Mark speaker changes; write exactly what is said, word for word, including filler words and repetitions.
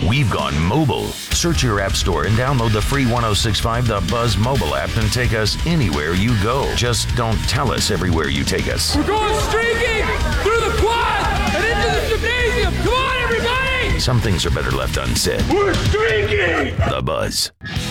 Speaker 1: we've gone mobile. Search your app store and download the free ten sixty-five The Buzz mobile app and take us anywhere you go. Just don't tell us everywhere you take us.
Speaker 2: We're going streaking through the quad and into the gymnasium. Come on, everybody!
Speaker 1: Some things are better left unsaid.
Speaker 2: We're streaking!
Speaker 1: The Buzz.